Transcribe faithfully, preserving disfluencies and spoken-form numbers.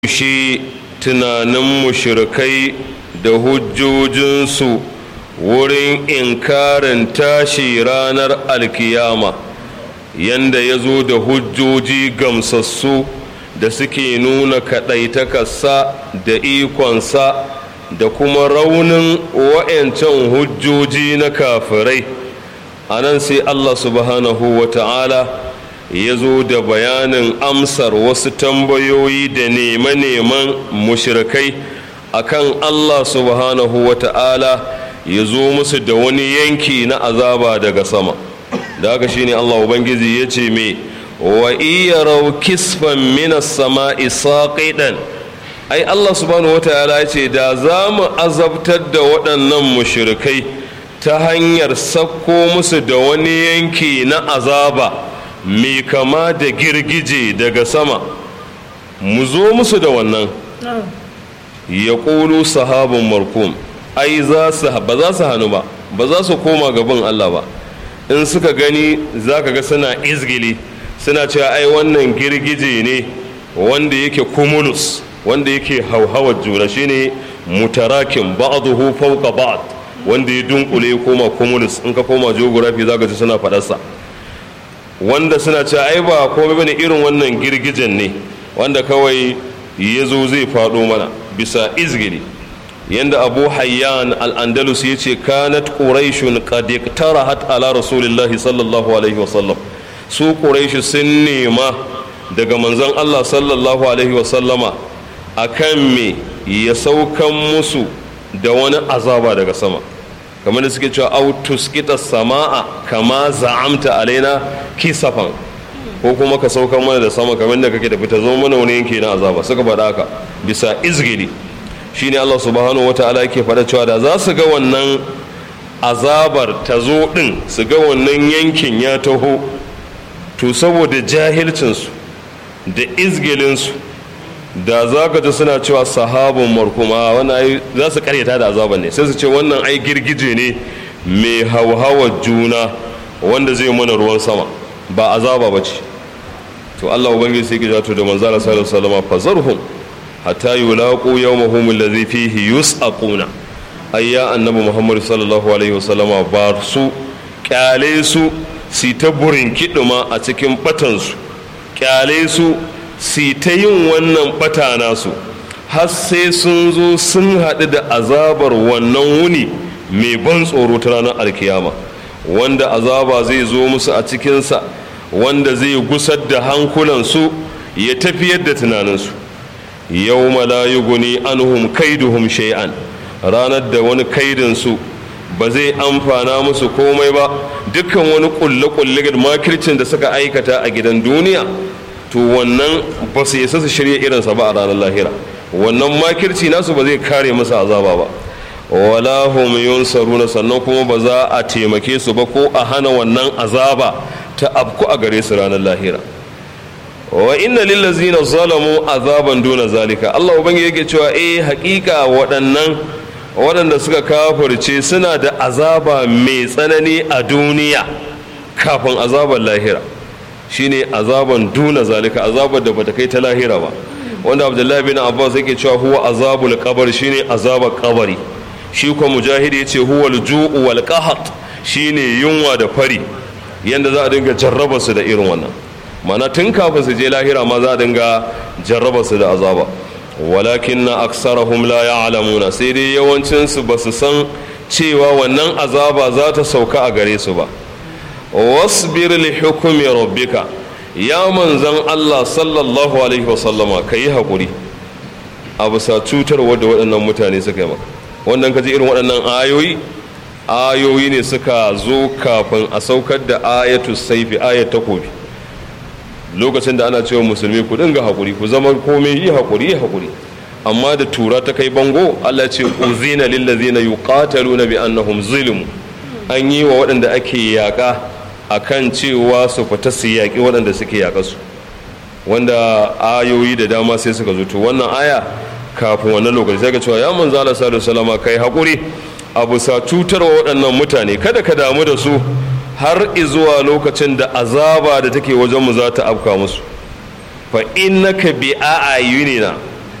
shi tunanin mushrikai da hujjojinsu wurin inkarin tashi ranar alkiyama, yanda ya zo da hujjoji gamsassu da suke nuna kaɗaitakarsa da ikonsa da kuma raunin wa'yancan hujjoji na kafirai. A nan sai Allah subhanahu wa ta'ala ya zo da bayanin amsar wasu tambayoyi da neman-neman mushrikai akan Allah subhanahu wa ta'ala ya zo musu da wani yanki na azaba daga sama. da haka shine Allah Ubangiji ya ce me wa iyarau kisfan minas sama'i saqidan. ai Allah subhanahu wa ta'ala ya ce da za mu azabtar da waɗannan mushrikai ta hanyar sakko musu da wani yanki na azaba mai kama da girgije daga sama, mu zo musu da wannan ya ƙulu sahabun markum. ai za su ba za su hannu ba ba za su koma gaban Allah ba. in suka gani za ka ga suna izgili suna cewa ai wannan girgije ne wanda yake cumulus, wanda yake hauhawar juna, shine mutarakin ba'dahu fawqa ba'd, wanda ya dunkule ya koma cumulus. in ka koma geography za ka ji suna faɗarsa, wanda suna cewa ai ba komai bane irin wannan girgijen ne wanda kawai ya zo zai faɗo mana bisa izgili. yanda abu hayyan al-andalus ya ce kanat quraishun qad iqtarahat ala rasulillahi sallallahu alaihi wasallam. su quraish sun nema daga manzon Allah sallallahu alaihi wasallama akan me ya saukan musu da wani azaba daga sama, kamar da suke cewa au tusqita sama'a kama za'amta alaina kisafan, ko kuma ka saukan mana da sama kamar da kake da fita zo mana wani yanki na azaba. suka faɗa haka bisa izgili. shine Allah subhanahu wata'ala yake faɗa cewa da za su ga wannan azabar ta zo ɗin, su ga wannan yankin ya taho, to saboda jahilcinsu da izgilinsu da za ka ji suna cewa sahabun markuma wannan ai za su karyata da azabar ne, sai su ce wannan ai girgije ne mai hauhawar juna wanda zai mana ruwan sama, ba azaba ba ce. to Allah ubangiji sai ya to da manzala sallallahu alaihi wasallam fazarhum hatta yulaqu yawmahum alladhi fihi yus'aquna. ayya annabi Muhammad sallallahu alaihi wasallama ba su kyale su si ta burin kiduma a cikin batansu, kyale su si ta yin wannan bata nasu har sai sun zo sun haɗu da azabar wannan wuni mai ban tsoro ta ranar alkiyama, wanda azaba zai zo musu a cikinsa, wanda zai gusar da hankulansu ya tafiyar da tunaninsu. yawma la yughni anhum kaiduhum shay'an. ranar da wani kaidinsu ba zai amfana musu komai ba. dukkan wani kulle-kulle da makircin da suka aikata a gidan duniya, to wannan ba su isa su shirya irinsa ba a ranar lahira. wannan makirci nasu ba zai kare musu azaba ba. wala hum yunsaruna, sannan kuma ba za a taimake su ba ko a hana wannan azaba ta afku a gare su ranar lahira. wa inna lillazina zalamu azaban duna zalika. Allah ubangiji yake cewa eh hakika waɗannan waɗanda suka kafirce suna da azaba mai tsanani a duniya kafin azaban lahira, shine azaban duna zalika, azabar da bata kai ta lahira ba, wanda Abdullahi bin Abbas yake cewa huwa azabul qabr, shine azabar kabari. shi ko Mujahid yace huwa al-ju'u wal qahat, shine yunwa da fari, yanda za a dinga jarraba su da irin wannan. mana tun kafin su je lahira ma za a dinga jarraba su da azaba. walakin na aksarahum la ya'lamuna, sai dai yawancin su ba su san cewa wannan azaba za ta sauka a gare su ba. wasbir li hukmi rabbika, ya manzan Allah sallallahu alaihi wasallama kai hakuri a bisa cutarwa da waɗannan mutane suka yi maka. wannan kaji irin waɗannan ayoyi ayoyi ne suka zo kafin a saukar da ayatu saifi, ayat takobi. lokacin da ana cewa musulmi ku dinga hakuri, ku zama komai yi hakuri yi hakuri, amma da tura ta kai bango Allah ce uzina lil ladzina yuqataluna bi annahum zulmu. an yi wa waɗanda ake yaƙa akan cewa su fita su yaƙi waɗanda suke yaƙa su, wanda ayoyi da dama sai suka zo. to wannan aya kafin wannan lokaci sai ka cewa ya manzo Allah sallallahu alaihi wasallam kai hakuri a bisa cutarwa waɗannan mutane, kada ka damu da su har izuwa lokacin da azaba da take wajenmu za ta afka musu. fa innaka bi a'yunina,